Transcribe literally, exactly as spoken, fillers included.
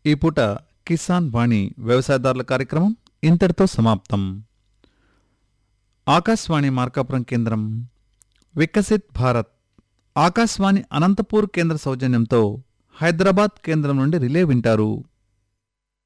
ఈ పూట కిసాన్ వాణి వ్యవసాయదారుల కార్యక్రమం ఇంతటితో సమాప్తం. ఆకాశవాణి మార్కాపురం కేంద్రం. వికసిత్ భారత్ ఆకాశవాణి అనంతపూర్ కేంద్ర సౌజన్యంతో హైదరాబాద్ కేంద్రం నుండి రిలే వింటారు.